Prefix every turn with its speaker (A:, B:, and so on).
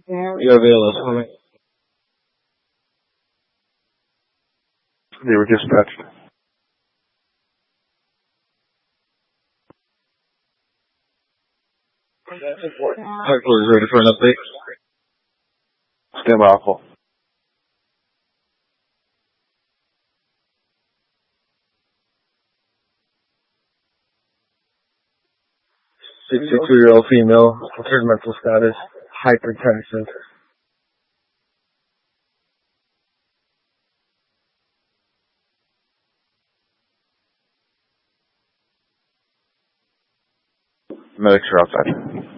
A: You're available.
B: They were dispatched.
A: Hartford is ready for an update.
B: Stand by, call.
A: Sixty-two-year-old female, considered mental status, hypertensive.
B: Medics are outside.